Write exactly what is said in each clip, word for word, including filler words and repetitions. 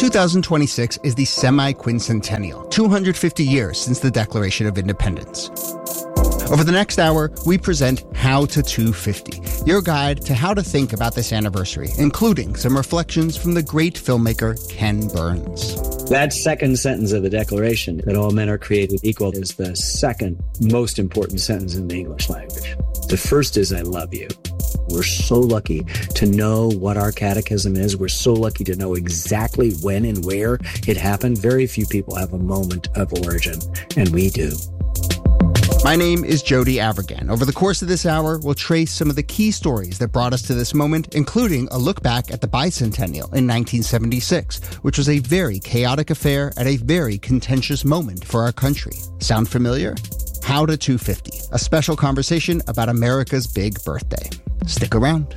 two thousand twenty-six is the semi-quincentennial, two hundred fifty years since the Declaration of Independence. Over the next hour, we present How to two fifty, your guide to how to think about this anniversary, including some reflections from the great filmmaker Ken Burns. That second sentence of the Declaration, that all men are created equal, is the second most important sentence in the English language. The first is, I love you. We're so lucky to know what our catechism is. We're so lucky to know exactly when and where it happened. Very few people have a moment of origin, and we do. My name is Jody Avirgan. Over the course of this hour, we'll trace some of the key stories that brought us to this moment, including a look back at the bicentennial in nineteen seventy-six, which was a very chaotic affair at a very contentious moment for our country. Sound familiar? How to two fifty, a special conversation about America's big birthday. Stick around.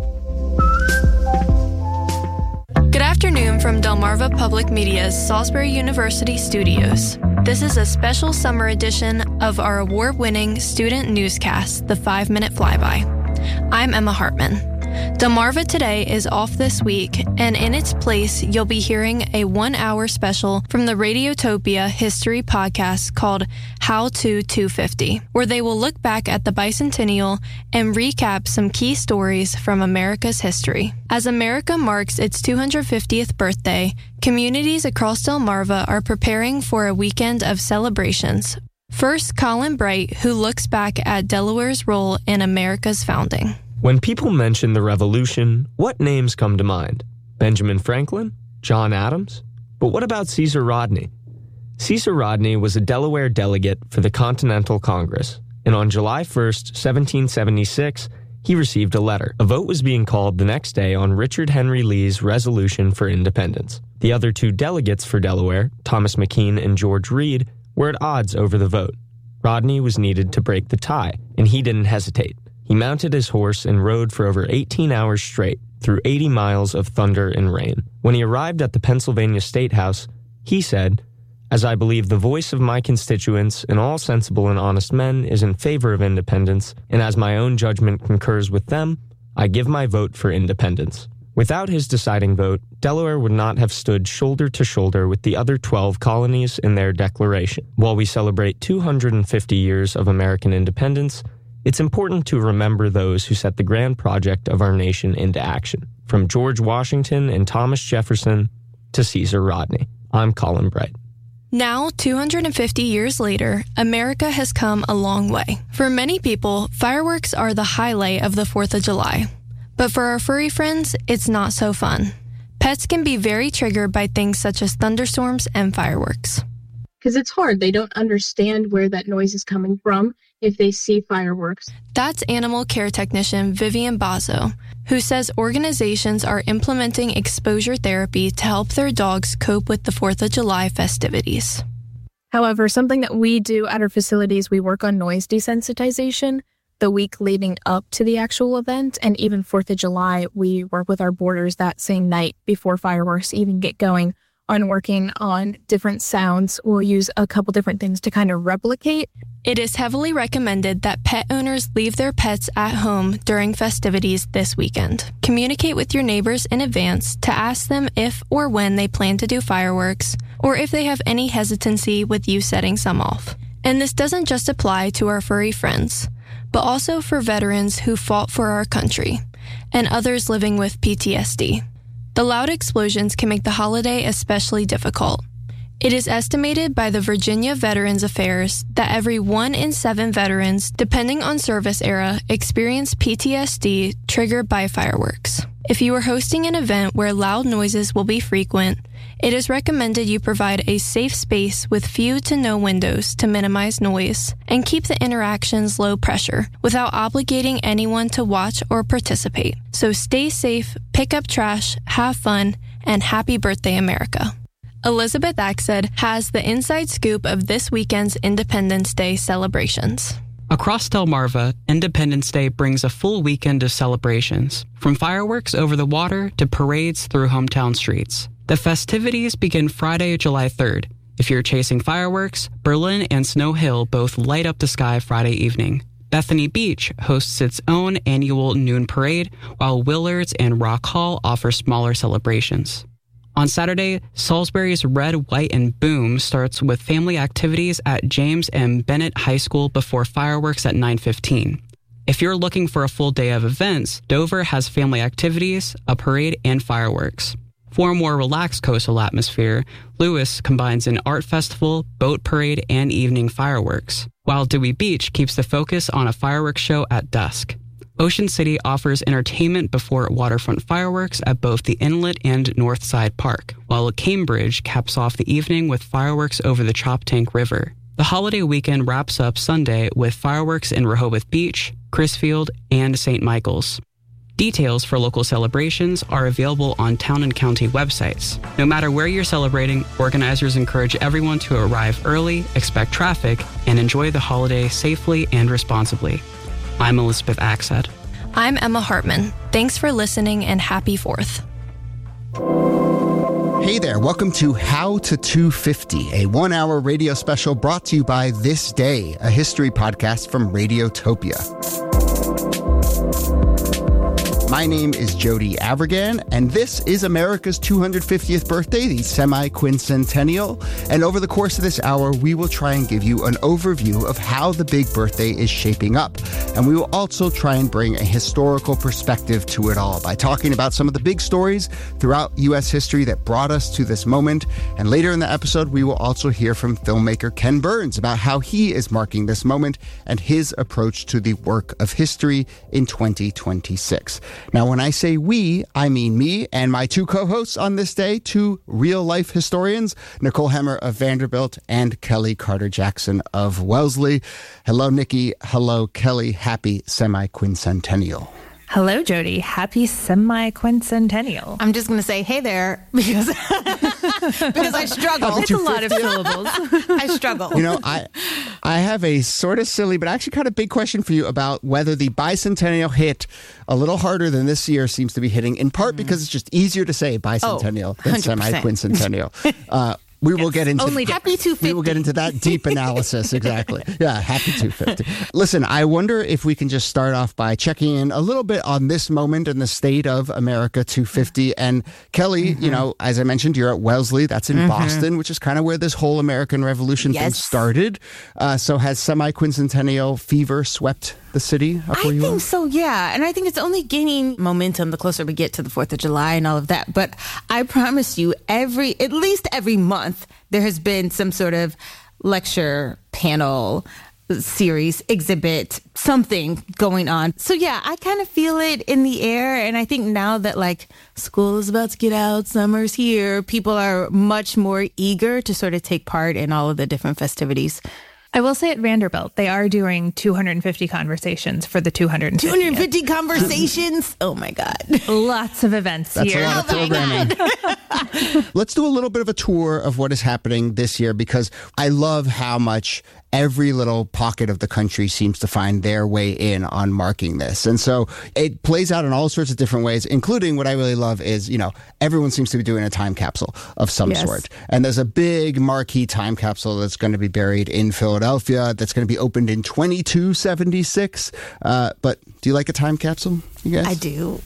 Good afternoon from Delmarva Public Media's Salisbury University studios. This is a special summer edition of our award-winning student newscast, The Five-Minute Flyby. I'm Emma Hartman. Delmarva Today is off this week, and in its place, you'll be hearing a one-hour special from the Radiotopia history podcast called How to two fifty, where they will look back at the bicentennial and recap some key stories from America's history. As America marks its two hundred fiftieth birthday, communities across Delmarva are preparing for a weekend of celebrations. First, Colin Bright, who looks back at Delaware's role in America's founding. When people mention the Revolution, what names come to mind? Benjamin Franklin? John Adams? But what about Caesar Rodney? Caesar Rodney was a Delaware delegate for the Continental Congress, and on July first, seventeen seventy-six, he received a letter. A vote was being called the next day on Richard Henry Lee's resolution for independence. The other two delegates for Delaware, Thomas McKean and George Reed, were at odds over the vote. Rodney was needed to break the tie, and he didn't hesitate. He mounted his horse and rode for over eighteen hours straight through eighty miles of thunder and rain. When he arrived at the Pennsylvania State House, he said, "As I believe the voice of my constituents and all sensible and honest men is in favor of independence, and as my own judgment concurs with them, I give my vote for independence." Without his deciding vote, Delaware would not have stood shoulder to shoulder with the other twelve colonies in their declaration. While we celebrate two hundred fifty years of American independence, it's important to remember those who set the grand project of our nation into action, from George Washington and Thomas Jefferson to Caesar Rodney. I'm Colin Bright. Now, two hundred fifty years later, America has come a long way. For many people, fireworks are the highlight of the fourth of July. But for our furry friends, it's not so fun. Pets can be very triggered by things such as thunderstorms and fireworks. Because it's hard. They don't understand where that noise is coming from if they see fireworks. That's animal care technician Vivian Bazzo, who says organizations are implementing exposure therapy to help their dogs cope with the fourth of July festivities. However, something that we do at our facilities, we work on noise desensitization the week leading up to the actual event. And even fourth of July, we work with our boarders that same night before fireworks even get going on working on different sounds. We'll use a couple different things to kind of replicate. It is heavily recommended that pet owners leave their pets at home during festivities this weekend. Communicate with your neighbors in advance to ask them if or when they plan to do fireworks, or if they have any hesitancy with you setting some off. And this doesn't just apply to our furry friends, but also for veterans who fought for our country, and others living with P T S D. The loud explosions can make the holiday especially difficult. It is estimated by the Virginia Veterans Affairs that every one in seven veterans, depending on service era, experience P T S D triggered by fireworks. If you are hosting an event where loud noises will be frequent, it is recommended you provide a safe space with few to no windows to minimize noise and keep the interactions low pressure without obligating anyone to watch or participate. So stay safe, pick up trash, have fun, and happy birthday, America. Elizabeth Axted has the inside scoop of this weekend's Independence Day celebrations. Across Delmarva, Independence Day brings a full weekend of celebrations, from fireworks over the water to parades through hometown streets. The festivities begin Friday, July third. If you're chasing fireworks, Berlin and Snow Hill both light up the sky Friday evening. Bethany Beach hosts its own annual noon parade, while Willards and Rock Hall offer smaller celebrations. On Saturday, Salisbury's Red, White, and Boom starts with family activities at James M. Bennett High School before fireworks at nine fifteen. If you're looking for a full day of events, Dover has family activities, a parade, and fireworks. For a more relaxed coastal atmosphere, Lewis combines an art festival, boat parade, and evening fireworks, while Dewey Beach keeps the focus on a fireworks show at dusk. Ocean City offers entertainment before waterfront fireworks at both the Inlet and North Side Park, while Cambridge caps off the evening with fireworks over the Choptank River. The holiday weekend wraps up Sunday with fireworks in Rehoboth Beach, Crisfield, and Saint Michael's. Details for local celebrations are available on town and county websites. No matter where you're celebrating, organizers encourage everyone to arrive early, expect traffic, and enjoy the holiday safely and responsibly. I'm Elizabeth Axad. I'm Emma Hartman. Thanks for listening and happy fourth. Hey there, welcome to How to two fifty, a one-hour radio special brought to you by This Day, a history podcast from Radiotopia. My name is Jody Avirgan, and this is America's two hundred fiftieth birthday, the semi-quincentennial. And over the course of this hour, we will try and give you an overview of how the big birthday is shaping up. And we will also try and bring a historical perspective to it all by talking about some of the big stories throughout U S history that brought us to this moment. And later in the episode, we will also hear from filmmaker Ken Burns about how he is marking this moment and his approach to the work of history in twenty twenty-six. Now, when I say we, I mean me and my two co-hosts on this day, two real-life historians, Nicole Hemmer of Vanderbilt and Kelly Carter-Jackson of Wellesley. Hello, Nikki. Hello, Kelly. Happy semi-quincentennial. Hello, Jody. Happy semi-quincentennial. I'm just going to say, hey there, because because I struggle. It's a lot of syllables. I struggle. You know, I I have a sort of silly, but actually kind of big question for you about whether the bicentennial hit a little harder than this year seems to be hitting, in part because it's just easier to say bicentennial oh, than semi-quincentennial. Uh, We will get into Only happy two fifty. We will get into that deep analysis. Exactly. Yeah, happy two fifty. Listen, I wonder if we can just start off by checking in a little bit on this moment in the state of America two fifty. And Kelly, mm-hmm. you know, as I mentioned, you're at Wellesley. That's in mm-hmm. Boston, which is kind of where this whole American Revolution yes. thing started. Uh, so has semi-quincentennial fever swept the city up I where you think are? so, yeah. And I think it's only gaining momentum the closer we get to the fourth of July and all of that. But I promise you, every at least every month, there has been some sort of lecture, panel, series, exhibit, something going on. So yeah, I kind of feel it in the air. And I think now that like school is about to get out, summer's here, people are much more eager to sort of take part in all of the different festivities. I will say at Vanderbilt, they are doing two hundred fifty conversations for the two hundred fiftieth. two hundred fifty conversations? Oh my God. Lots of events That's here. a lot of programming. Let's do a little bit of a tour of what is happening this year, because I love how much every little pocket of the country seems to find their way in on marking this. And so it plays out in all sorts of different ways, including what I really love is, you know, everyone seems to be doing a time capsule of some yes. sort. And there's a big marquee time capsule that's going to be buried in Philadelphia that's going to be opened in twenty-two seventy-six. Uh, but do you like a time capsule, you guys? I do.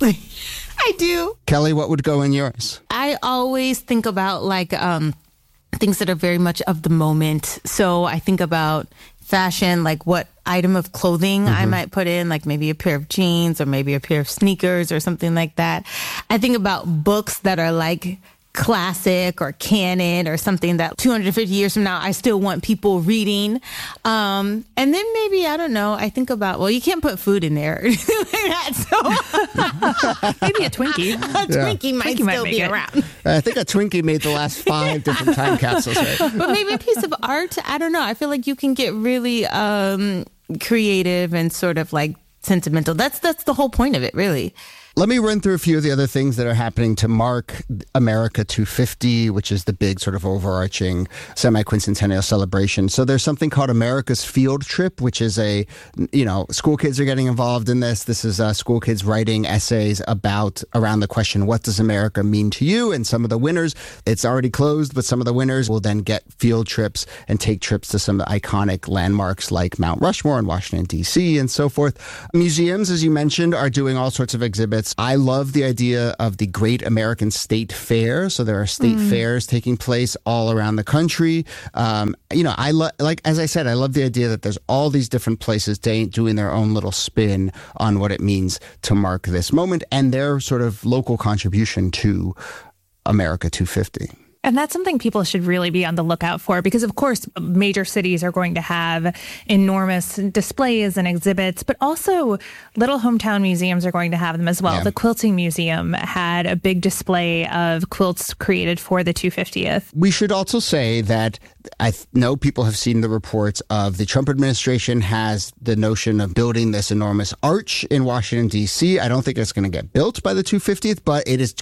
I do. Kelly, what would go in yours? I always think about like, um, things that are very much of the moment. So I think about fashion, like what item of clothing mm-hmm. I might put in, like maybe a pair of jeans or maybe a pair of sneakers or something like that. I think about books that are like classic or canon or something that two hundred fifty years from now, I still want people reading. Um, and then maybe, I don't know, I think about, well, you can't put food in there. Or anything like that, so maybe a Twinkie. A Twinkie yeah. might Twinkie still might be it. around. I think a Twinkie made the last five different time capsules, right? But maybe a piece of art. I don't know. I feel like you can get really um, creative and sort of like sentimental. That's that's the whole point of it, really. Let me run through a few of the other things that are happening to mark America two fifty, which is the big sort of overarching semi-quincentennial celebration. So there's something called America's Field Trip, which is a, you know, school kids are getting involved in this. This is uh, school kids writing essays about around the question, what does America mean to you? And some of the winners, it's already closed, but some of the winners will then get field trips and take trips to some iconic landmarks like Mount Rushmore in Washington, D C and so forth. Museums, as you mentioned, are doing all sorts of exhibits. reports. I love the idea of the Great American State Fair. So there are state mm. fairs taking place all around the country. Um, you know, I love, like, as I said, I love the idea that there's all these different places de- doing their own little spin on what it means to mark this moment and their sort of local contribution to America two fifty. And that's something people should really be on the lookout for because, of course, major cities are going to have enormous displays and exhibits, but also little hometown museums are going to have them as well. Yeah. The Quilting Museum had a big display of quilts created for the two hundred fiftieth. We should also say that I th- know people have seen the reports of the Trump administration has the notion of building this enormous arch in Washington, D C. I don't think it's going to get built by the two hundred fiftieth, but it is